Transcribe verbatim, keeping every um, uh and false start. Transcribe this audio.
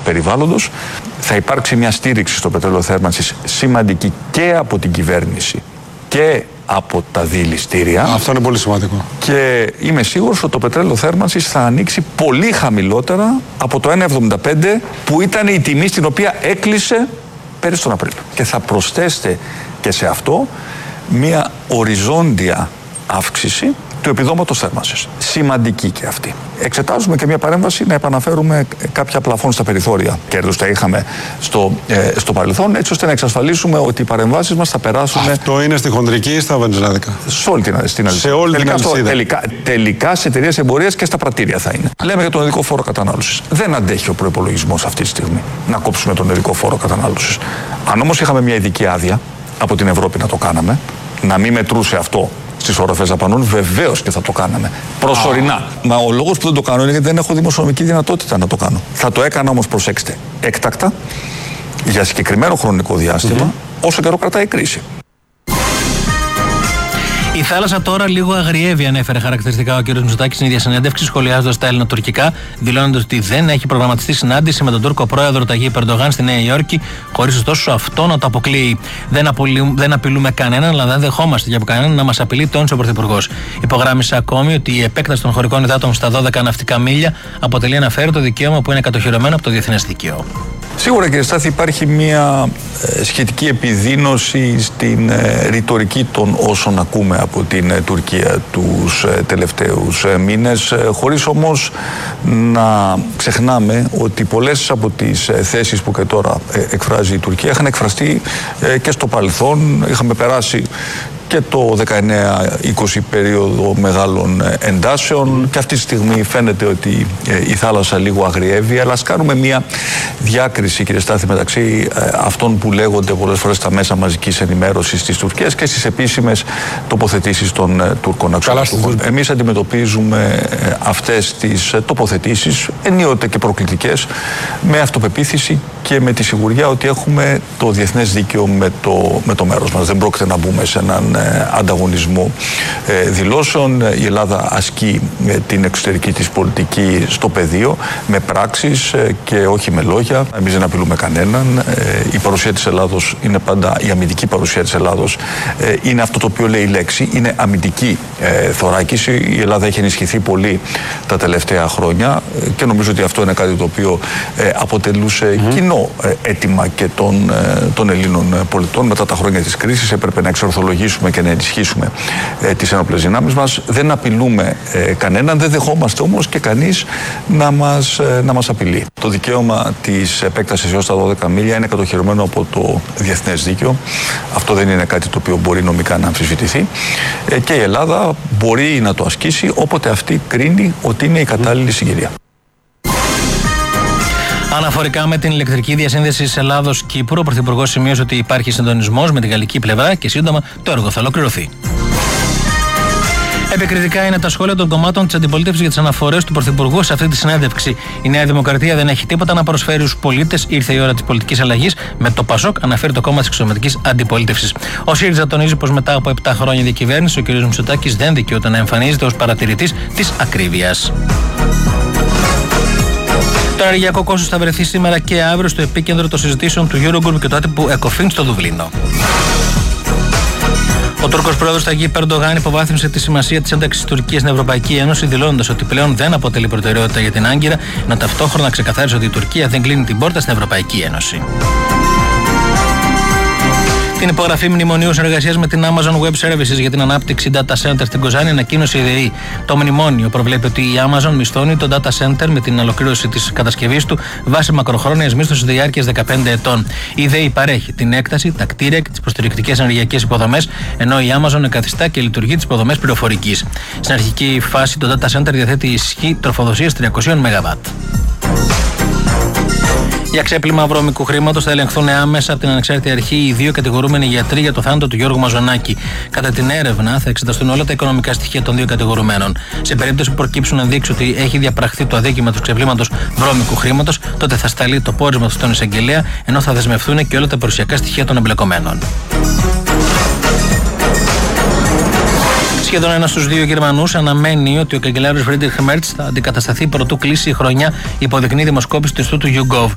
περιβάλλοντος. Θα υπάρξει μια στήριξη στο πετρέλαιο θέρμανσης σημαντική και από την κυβέρνηση και από τα δηληστήρια. Αυτό είναι πολύ σημαντικό. Και είμαι σίγουρος ότι το πετρέλαιο θέρμανσης θα ανοίξει πολύ χαμηλότερα από το ένα εβδομήντα πέντε που ήταν η τιμή στην οποία έκλεισε πέρυσι τον Απρίλιο. Και θα προσθέσετε και σε αυτό μια οριζόντια αύξηση του επιδόματος θέρμανσης. Σημαντική και αυτή. Εξετάζουμε και μια παρέμβαση να επαναφέρουμε κάποια πλαφόν στα περιθώρια κέρδους τα είχαμε στο, ε, στο παρελθόν, έτσι ώστε να εξασφαλίσουμε ότι οι παρεμβάσεις μας θα περάσουν. Αυτό είναι στη χοντρική ή στα βενζινάδικα? Σε όλη την αλυσίδα. Σε όλη τελικά, την αλυσίδα. Τελικά, τελικά σε εταιρείες εμπορίας και στα πρατήρια θα είναι. Λέμε για τον οδικό φόρο κατανάλωσης. Δεν αντέχει ο προϋπολογισμός αυτή τη στιγμή να κόψουμε τον οδικό φόρο κατανάλωσης. Αν όμως είχαμε μια ειδική άδεια από την Ευρώπη να το κάναμε, να μην μετρούσε αυτό στις οροφές δαπανών, βεβαίως και θα το κάναμε. Προσωρινά. Ah. Μα ο λόγος που δεν το κάνω είναι γιατί δεν έχω δημοσιονομική δυνατότητα να το κάνω. Θα το έκανα όμως, προσέξτε, έκτακτα, για συγκεκριμένο χρονικό διάστημα, mm-hmm. όσο καιρό κρατάει η κρίση. Η θάλασσα τώρα λίγο αγριεύει, ανέφερε χαρακτηριστικά ο κ. Μητσοτάκης στην ίδια συνέντευξη, σχολιάζοντας τα ελληνοτουρκικά, δηλώνοντας ότι δεν έχει προγραμματιστεί συνάντηση με τον Τούρκο πρόεδρο Ταγί Ερντογάν στη Νέα Υόρκη, χωρίς ωστόσο αυτό να το αποκλείει. Δεν, απολυ... δεν απειλούμε κανέναν, αλλά δεν δεχόμαστε για από κανέναν να μας απειλεί, τόνισε ο Πρωθυπουργός. Υπογράμμισε ακόμη ότι η επέκταση των χωρικών υδάτων στα δώδεκα ναυτικά μίλια αποτελεί αναφέρετο δικαίωμα που είναι κατοχυρωμένο από το διεθνές δίκαιο. Σίγουρα, κύριε Στάθη, υπάρχει μια ε, σχετική επιδείνωση στην ε, ρητορική των όσων ακούμε από την ε, Τουρκία τους ε, τελευταίους ε, μήνες, ε, χωρίς όμως να ξεχνάμε ότι πολλές από τις ε, θέσεις που και τώρα ε, εκφράζει η Τουρκία είχαν εκφραστεί ε, και στο παρελθόν. Είχαμε περάσει και το δεκαεννέα είκοσι περίοδο μεγάλων εντάσεων και αυτή τη στιγμή φαίνεται ότι η θάλασσα λίγο αγριεύει, αλλά ας κάνουμε μια διάκριση, κύριε Στάθη, μεταξύ αυτών που λέγονται πολλές φορές στα μέσα μαζικής ενημέρωσης της Τουρκίας και στις επίσημες τοποθετήσεις των Τούρκων αξιωματούχων. Εμείς αντιμετωπίζουμε αυτές τις τοποθετήσεις, ενίοτε και προκλητικές, με αυτοπεποίθηση και με τη σιγουριά ότι έχουμε το διεθνές δίκαιο με το, με το μέρος μας. Δεν πρόκειται να μπούμε σε έναν ανταγωνισμό ε, δηλώσεων. Η Ελλάδα ασκεί ε, την εξωτερική της πολιτική στο πεδίο με πράξεις ε, και όχι με λόγια. Εμείς δεν απειλούμε κανέναν. Ε, η παρουσία της Ελλάδος είναι πάντα, η αμυντική παρουσία της Ελλάδος ε, είναι αυτό το οποίο λέει η λέξη, είναι αμυντική ε, θωράκιση. Η Ελλάδα έχει ενισχυθεί πολύ τα τελευταία χρόνια ε, και νομίζω ότι αυτό είναι κάτι το οποίο ε, αποτελούσε mm-hmm. κοινό ε, αίτημα και των, ε, των Ελλήνων πολιτών. Μετά τα χρόνια της κρίσης έπρεπε να εξορθολογήσουμε και να ενισχύσουμε ε, τις ενόπλες δυνάμεις μας. Δεν απειλούμε ε, κανέναν, δεν δεχόμαστε όμως και κανείς να μας, ε, να μας απειλεί. Το δικαίωμα της επέκτασης έως τα δώδεκα μίλια είναι κατοχυρωμένο από το διεθνές δίκαιο. Αυτό δεν είναι κάτι το οποίο μπορεί νομικά να αμφισβητηθεί ε, και η Ελλάδα μπορεί να το ασκήσει όποτε αυτή κρίνει ότι είναι η κατάλληλη συγκυρία. Αναφορικά με την ηλεκτρική διασύνδεση Ελλάδος-Κύπρου, ο Πρωθυπουργός σημείωσε ότι υπάρχει συντονισμός με την γαλλική πλευρά και σύντομα το έργο θα ολοκληρωθεί. Επικριτικά είναι τα σχόλια των κομμάτων της αντιπολίτευσης για τις αναφορές του Πρωθυπουργού σε αυτή τη συνέντευξη. Η Νέα Δημοκρατία δεν έχει τίποτα να προσφέρει στους πολίτες. Ήρθε η ώρα της πολιτικής αλλαγής. Με το ΠΑΣΟΚ αναφέρει το κόμμα της εξωματικής αντιπολίτευσης. Ο ΣΥΡΙΖΑ τονίζει πως μετά από επτά χρόνια διακυβέρνησης, ο κ. Μητσοτάκης δεν δικαιούται να εμφανίζεται ως παρατηρητής της ακρίβειας. Το ενεργειακό κόστος θα βρεθεί σήμερα και αύριο στο επίκεντρο των συζητήσεων του Eurogroup και του άτυπου ECOFIN στο Δουβλίνο. Ο Τούρκος πρόεδρος Ταγί Ερντογάν υποβάθμισε τη σημασία της ένταξης της Τουρκίας στην Ευρωπαϊκή Ένωση, δηλώνοντας ότι πλέον δεν αποτελεί προτεραιότητα για την Άγκυρα, ενώ ταυτόχρονα ξεκαθάρισε ότι η Τουρκία δεν κλείνει την πόρτα στην Ευρωπαϊκή Ένωση. Την υπογραφή μνημονίου συνεργασίας με την Amazon Web Services για την ανάπτυξη data center στην Κοζάνη ανακοίνωσε η ΔΕΗ. Το μνημόνιο προβλέπει ότι η Amazon μισθώνει το data center με την ολοκλήρωση της κατασκευής του βάσει μακροχρόνιας μίσθωσης διάρκειας δεκαπέντε ετών. Η ΔΕΗ παρέχει την έκταση, τα κτίρια και τις προστηρικτικές ενεργειακές υποδομές, ενώ η Amazon εγκαθιστά και λειτουργεί τις υποδομές πληροφορικής. Στην αρχική φάση το data center διαθέτει ισχύ τροφοδοσίας τριακόσια μεγαβάτ. Για ξέπλυμα βρώμικου χρήματος θα ελεγχθούν άμεσα από την ανεξάρτητη αρχή οι δύο κατηγορούμενοι γιατροί για το θάνατο του Γιώργου Μαζονάκη. Κατά την έρευνα θα εξεταστούν όλα τα οικονομικά στοιχεία των δύο κατηγορουμένων. Σε περίπτωση που προκύψουν ενδείξεις ότι έχει διαπραχθεί το αδίκημα του ξεπλήματος βρώμικου χρήματος, τότε θα σταλεί το πόρισμα του στον εισαγγελέα, ενώ θα δεσμευθούν και όλα τα περιουσιακά στοιχεία των εμπλεκομένων. Σχεδόν ένα στους δύο Γερμανούς αναμένει ότι ο καγκελάριος Φρίντριχ Μέρτς θα αντικατασταθεί πρωτού κλείσει η χρονιά, υποδεικνύει δημοσκόπηση του Ινστιτούτου YouGov.